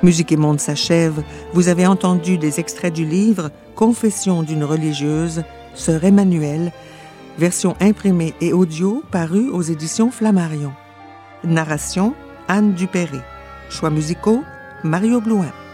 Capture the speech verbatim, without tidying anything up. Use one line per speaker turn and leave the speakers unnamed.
Musique et Monde s'achève. Vous avez entendu des extraits du livre Confession d'une religieuse, Sœur Emmanuelle, version imprimée et audio parue aux éditions Flammarion. Narration Anne Dupéré. Choix musicaux Mario Blouin.